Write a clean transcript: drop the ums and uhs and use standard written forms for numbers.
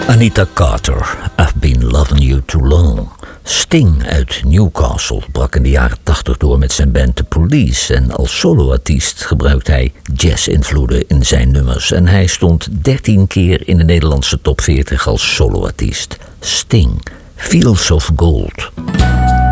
Anita Carter, I've Been Loving You Too Long. Sting uit Newcastle brak in de jaren 80 door met zijn band The Police. En als soloartiest gebruikt hij jazz-invloeden in zijn nummers. En hij stond 13 keer in de Nederlandse top 40 als soloartiest. Sting, Fields of Gold.